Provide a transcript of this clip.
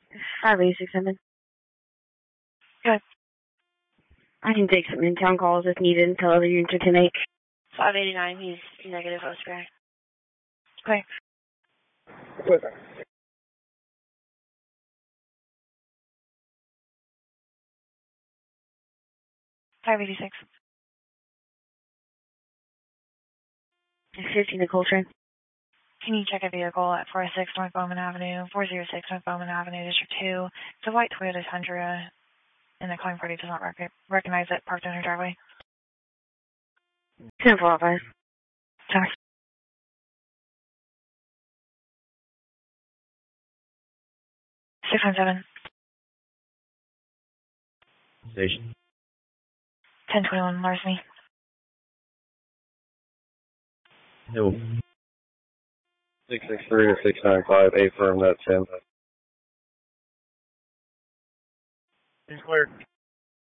586 Good. I can take some in-town calls if needed until other units are 10-8. 589, he's negative OSPI. Okay. Good. 586. 15 to Coltrane. Can you check a vehicle at 406 North Bowman Avenue, 406 North Bowman Avenue, District 2? It's a white Toyota Tundra, and the calling party does not recognize it parked in her driveway. 10-4-5. Tax. 617. Station. 1021 larceny. Hill. 663 to 695, A firm, that's 10. Clear.